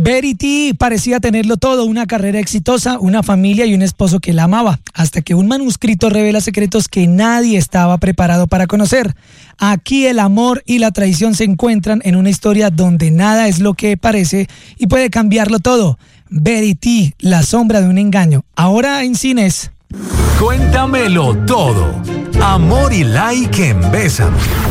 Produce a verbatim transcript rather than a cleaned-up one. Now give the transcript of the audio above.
Verity parecía tenerlo todo, una carrera exitosa, una familia y un esposo que la amaba, hasta que un manuscrito revela secretos que nadie estaba preparado para conocer. Aquí el amor y la traición se encuentran en una historia donde nada es lo que parece y puede cambiarlo todo. Verity, la sombra de un engaño, ahora en cines. Cuéntamelo todo. Amor y like en Bésame.